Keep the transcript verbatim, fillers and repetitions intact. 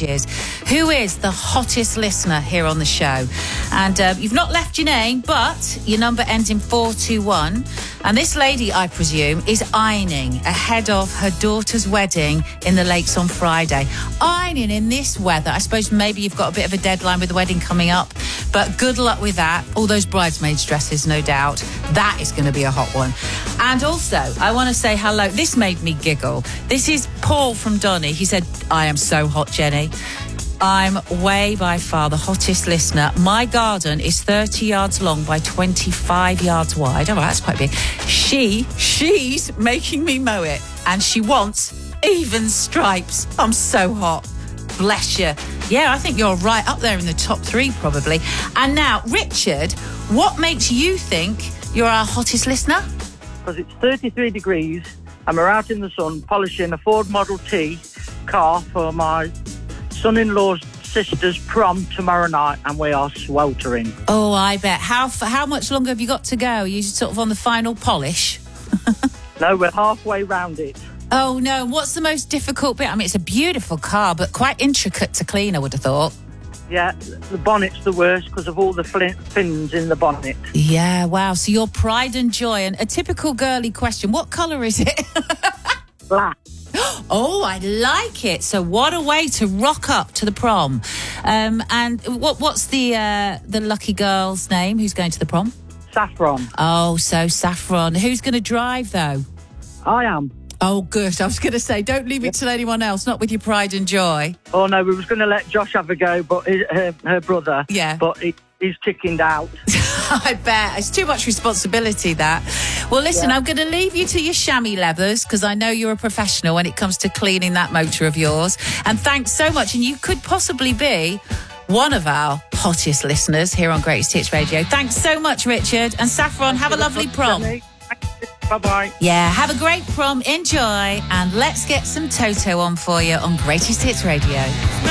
messages. Who is the hottest listener here on the show? And uh, you've not left your name, but your number ends in four two one. And this lady, I presume, is ironing ahead of her daughter's wedding in the Lakes on Friday. Ironing in this weather. I suppose maybe you've got a bit of a deadline with the wedding coming up, but good luck with that. All those bridesmaids' dresses, no doubt. That is going to be a hot one. And also, I want to say hello. This made me giggle. This is Paul from Donny. He said, I am so hot, Jenny. I'm way by far the hottest listener. My garden is thirty yards long by twenty-five yards wide. Oh, that's quite big. She, she's making me mow it. And she wants even stripes. I'm so hot. Bless you. Yeah, I think you're right up there in the top three, probably. And now, Richard, what makes you think you're our hottest listener? Because it's thirty-three degrees and we're out in the sun polishing a Ford Model T car for my son-in-law's sister's prom tomorrow night, and we are sweltering. Oh, I bet. How how much longer have you got to go? Are you sort of on the final polish? No, we're halfway round it. Oh, no. What's the most difficult bit? I mean, it's a beautiful car, but quite intricate to clean, I would have thought. Yeah, the bonnet's the worst because of all the flin- fins in the bonnet. Yeah, wow. So your pride and joy. And a typical girly question, what colour is it? Black. Oh, I like it. So what a way to rock up to the prom. Um, and what what's the uh, the lucky girl's name who's going to the prom? Saffron. Oh, so Saffron. Who's going to drive, though? I am. Oh, good. I was going to say, don't leave it to anyone else, not with your pride and joy. Oh, no, we was going to let Josh have a go, but his, her, her brother. Yeah. But he, he's chickened out. I bet. It's too much responsibility, that. Well, listen, Yeah. I'm going to leave you to your chamois leathers because I know you're a professional when it comes to cleaning that motor of yours. And thanks so much. And you could possibly be one of our hottest listeners here on Greatest Hits Radio. Thanks so much, Richard. And Saffron, have a lovely prom. Bye-bye. Yeah, have a great prom. Enjoy. And let's get some Toto on for you on Greatest Hits Radio.